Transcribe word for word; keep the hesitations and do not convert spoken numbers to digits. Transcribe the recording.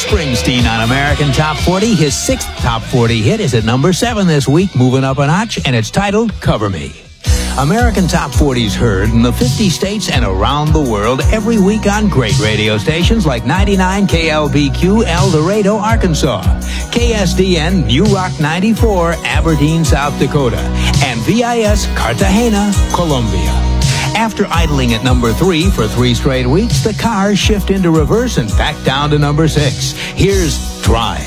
Springsteen on American Top forty. His sixth Top forty hit is at number seven this week, moving up a notch, and it's titled Cover Me. American Top forty is heard in the fifty states and around the world every week on great radio stations like ninety-nine K L B Q, El Dorado, Arkansas, K S D N, New Rock ninety-four, Aberdeen, South Dakota, and V I S, Cartagena, Colombia. After idling at number three for three straight weeks, the cars shift into reverse and back down to number six. Here's Drive.